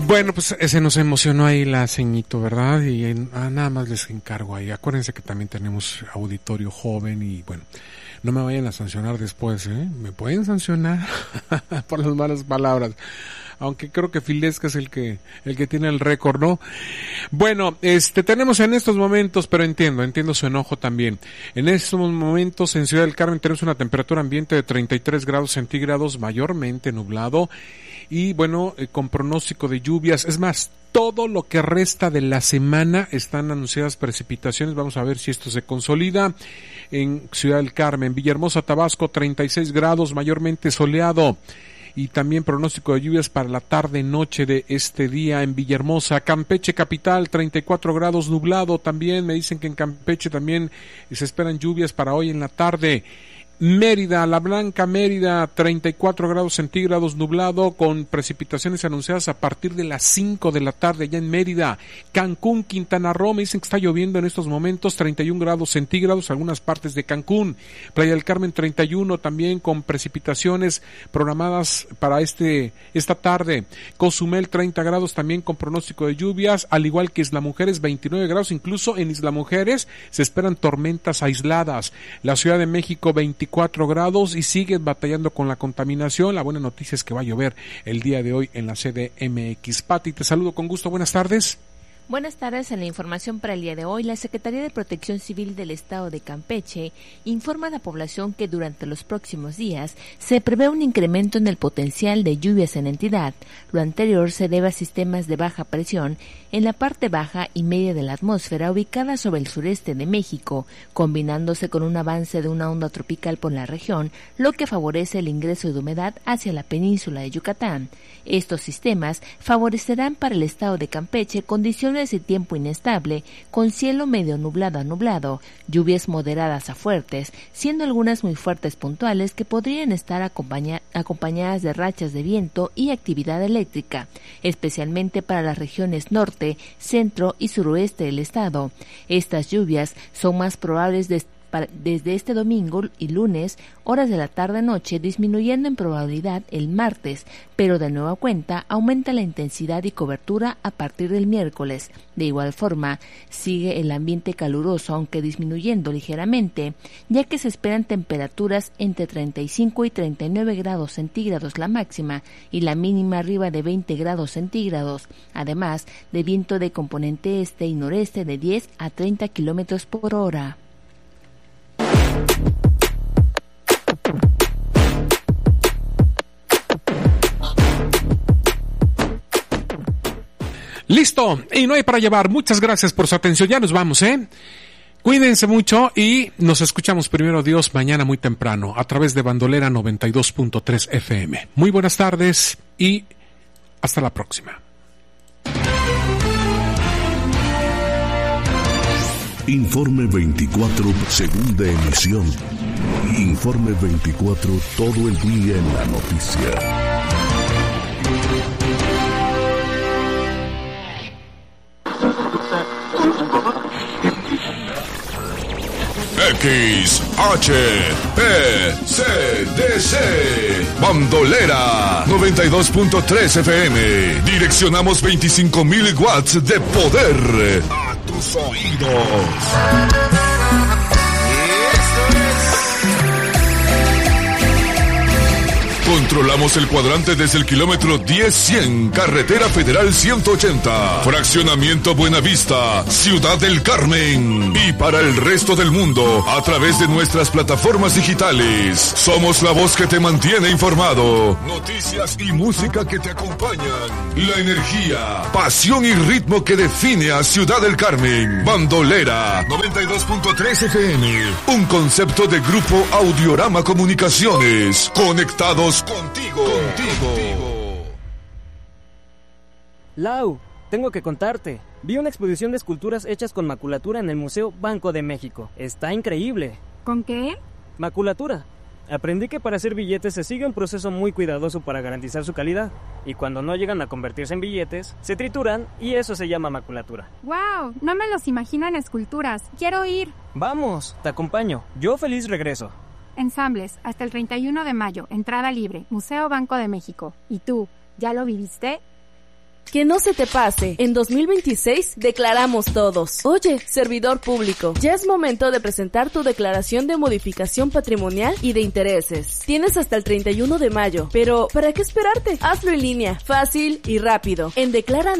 Bueno, pues se nos emocionó ahí la ceñito, ¿verdad? Y nada más les encargo ahí. Acuérdense que también tenemos auditorio joven y bueno, no me vayan a sancionar después, ¿eh? Me pueden sancionar por las malas palabras. Aunque creo que Filesca es el que tiene el récord, ¿no? Bueno, tenemos en estos momentos, pero entiendo su enojo también. En estos momentos en Ciudad del Carmen tenemos una temperatura ambiente de 33 grados centígrados, mayormente nublado, y bueno, con pronóstico de lluvias. Es más, todo lo que resta de la semana están anunciadas precipitaciones. Vamos a ver si esto se consolida. En Ciudad del Carmen, Villahermosa, Tabasco, 36 grados, mayormente soleado. Y también pronóstico de lluvias para la tarde-noche de este día en Villahermosa. Campeche capital, 34 grados, nublado también. Me dicen que en Campeche también se esperan lluvias para hoy en la tarde. Mérida, La Blanca, Mérida, 34 grados centígrados, nublado, con precipitaciones anunciadas a partir de las 5 de la tarde allá en Mérida. Cancún, Quintana Roo, me dicen que está lloviendo en estos momentos, 31 grados centígrados, algunas partes de Cancún. Playa del Carmen, 31 también, con precipitaciones programadas para esta tarde. Cozumel, 30 grados también con pronóstico de lluvias, al igual que Isla Mujeres, 29 grados, incluso en Isla Mujeres se esperan tormentas aisladas. La Ciudad de México, 24 grados y siguen batallando con la contaminación. La buena noticia es que va a llover el día de hoy en la CDMX. Pati, te saludo con gusto. Buenas tardes. Buenas tardes. En la información para el día de hoy, la Secretaría de Protección Civil del Estado de Campeche informa a la población que durante los próximos días se prevé un incremento en el potencial de lluvias en la entidad. Lo anterior se debe a sistemas de baja presión en la parte baja y media de la atmósfera ubicada sobre el sureste de México, combinándose con un avance de una onda tropical por la región, lo que favorece el ingreso de humedad hacia la península de Yucatán. Estos sistemas favorecerán para el estado de Campeche condiciones de tiempo inestable, con cielo medio nublado a nublado, lluvias moderadas a fuertes, siendo algunas muy fuertes puntuales que podrían estar acompañadas de rachas de viento y actividad eléctrica, especialmente para las regiones norte, centro y suroeste del estado. Estas lluvias son más probables desde este domingo y lunes, horas de la tarde-noche, disminuyendo en probabilidad el martes, pero de nueva cuenta aumenta la intensidad y cobertura a partir del miércoles. De igual forma, sigue el ambiente caluroso, aunque disminuyendo ligeramente, ya que se esperan temperaturas entre 35 y 39 grados centígrados la máxima y la mínima arriba de 20 grados centígrados, además de viento de componente este y noreste de 10 a 30 kilómetros por hora. Listo, y no hay para llevar. Muchas gracias por su atención. Ya nos vamos, Cuídense mucho y nos escuchamos primero Dios mañana muy temprano a través de Bandolera 92.3 FM. Muy buenas tardes y hasta la próxima. Informe 24, segunda emisión. Informe 24, todo el día en la noticia. XHPCDC Bandolera 92.3 FM. Direccionamos 25,000 watts de poder a tus oídos. Controlamos el cuadrante desde el kilómetro 10-100, Carretera Federal 180, Fraccionamiento Buenavista, Ciudad del Carmen. Y para el resto del mundo, a través de nuestras plataformas digitales. Somos la voz que te mantiene informado. Noticias y música que te acompañan. La energía, pasión y ritmo que define a Ciudad del Carmen. Bandolera 92.3 FM. Un concepto de Grupo Audiorama Comunicaciones. Conectados contigo. Lau, tengo que contarte. Vi una exposición de esculturas hechas con maculatura en el Museo Banco de México. Está increíble. ¿Con qué? Maculatura. Aprendí que para hacer billetes se sigue un proceso muy cuidadoso para garantizar su calidad. Y cuando no llegan a convertirse en billetes, se trituran y eso se llama maculatura. ¡Wow! No me los imagino en esculturas. ¡Quiero ir! Vamos, te acompaño. Yo feliz regreso. Ensambles, hasta el 31 de mayo, entrada libre, Museo Banco de México. ¿Y tú, ya lo viviste? Que no se te pase, en 2026 declaramos todos. Oye, servidor público, ya es momento de presentar tu declaración de modificación patrimonial y de intereses. Tienes hasta el 31 de mayo, pero ¿para qué esperarte? Hazlo en línea, fácil y rápido, en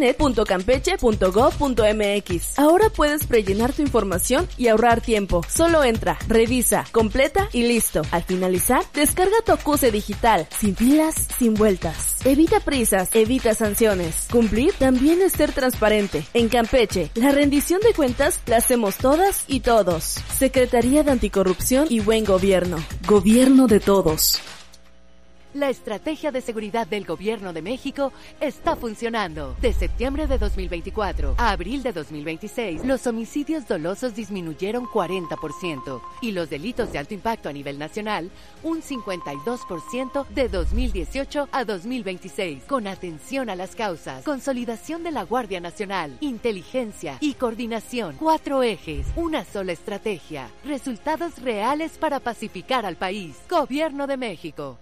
declaranet.campeche.gov.mx. Ahora puedes prellenar tu información y ahorrar tiempo. Solo entra, revisa, completa y listo. Al finalizar, descarga tu acuse digital, sin pilas, sin vueltas. Evita prisas, evita sanciones. Cumplir también es ser transparente. En Campeche, la rendición de cuentas la hacemos todas y todos. Secretaría de Anticorrupción y Buen Gobierno. Gobierno de todos. La estrategia de seguridad del Gobierno de México está funcionando. De septiembre de 2024 a abril de 2026, los homicidios dolosos disminuyeron 40% y los delitos de alto impacto a nivel nacional un 52% de 2018 a 2026. Con atención a las causas, consolidación de la Guardia Nacional, inteligencia y coordinación. 4 ejes, una sola estrategia. Resultados reales para pacificar al país. Gobierno de México.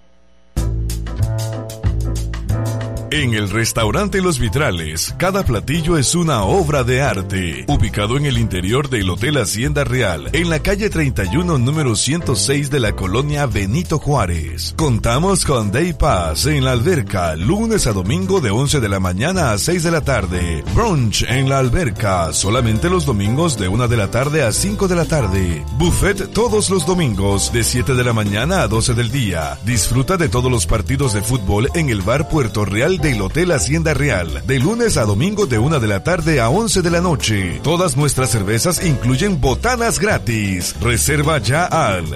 En el restaurante Los Vitrales, cada platillo es una obra de arte. Ubicado en el interior del Hotel Hacienda Real, en la calle 31, número 106 de la colonia Benito Juárez. Contamos con Day Pass en la alberca, lunes a domingo de 11 de la mañana a 6 de la tarde. Brunch en la alberca, solamente los domingos de 1 de la tarde a 5 de la tarde. Buffet todos los domingos, de 7 de la mañana a 12 del día. Disfruta de todos los partidos de fútbol en el bar Puerto Real del Hotel Hacienda Real, de lunes a domingo de 1 de la tarde a 11 de la noche. Todas nuestras cervezas incluyen botanas gratis. Reserva ya al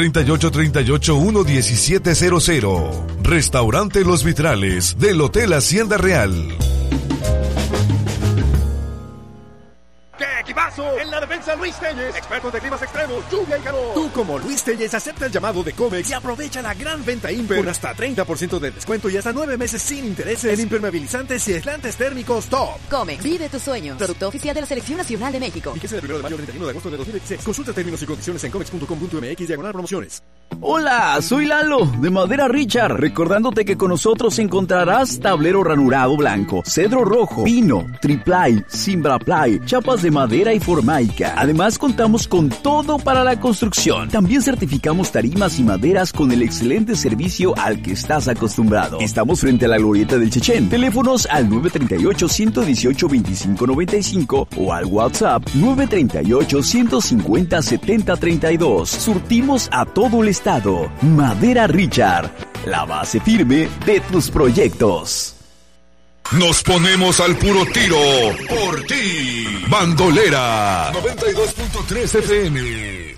938-38-11700. Restaurante Los Vitrales del Hotel Hacienda Real. ¡Equipazo! En la defensa Luis Telles, expertos de climas extremos, lluvia y calor. Tú como Luis Telles acepta el llamado de Comex y aprovecha la gran venta Imper con hasta 30% de descuento y hasta 9 meses sin intereses en impermeabilizantes y aislantes térmicos top. Comex, vive tus sueños. Producto oficial de la Selección Nacional de México. Fíjese del 1 de mayo al 31 de agosto de 2026. Consulta términos y condiciones en comex.com.mx/promociones. Hola, soy Lalo, de Madera Richard, recordándote que con nosotros encontrarás tablero ranurado blanco, cedro rojo, pino, triplay, cimbraplay, chapas de madera y formaica. Además, contamos con todo para la construcción. También certificamos tarimas y maderas con el excelente servicio al que estás acostumbrado. Estamos frente a la glorieta del Chechén. Teléfonos al 938-118-2595 o al WhatsApp 938-150-7032. Surtimos a todo el estado. Madera Richard, la base firme de tus proyectos. Nos ponemos al puro tiro por ti. Bandolera 92.3 FM.